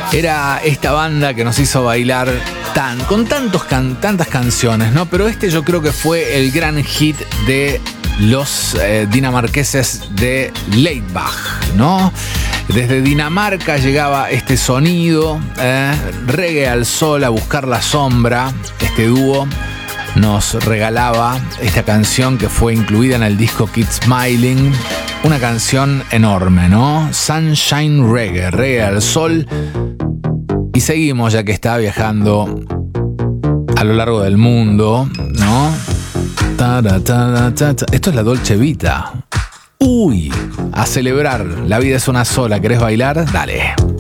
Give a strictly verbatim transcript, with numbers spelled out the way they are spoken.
Era esta banda que nos hizo bailar tan, con tantos can, tantas canciones, ¿no? Pero este yo creo que fue el gran hit de los eh, dinamarqueses de Leitbach, ¿no? Desde Dinamarca llegaba este sonido, eh, reggae al sol, a buscar la sombra. Este dúo nos regalaba esta canción que fue incluida en el disco Keep Smiling. Una canción enorme, ¿no? Sunshine Reggae, reggae al sol. Y seguimos, ya que está viajando a lo largo del mundo, ¿no? Esto es la Dolce Vita. Uy, a celebrar. La vida es una sola. ¿Querés bailar? Dale.